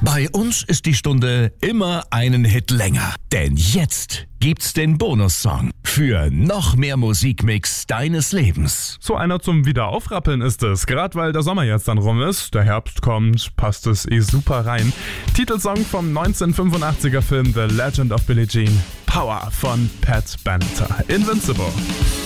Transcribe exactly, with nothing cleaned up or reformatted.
Bei uns ist die Stunde immer einen Hit länger. Denn jetzt gibt's den Bonussong für noch mehr Musikmix deines Lebens. So einer zum Wiederaufrappeln ist es. Gerade weil der Sommer jetzt dann rum ist, der Herbst kommt, passt es eh super rein. Titelsong vom neunzehnhundertfünfundachtziger Film The Legend of Billie Jean. Power von Pat Benatar. Invincible.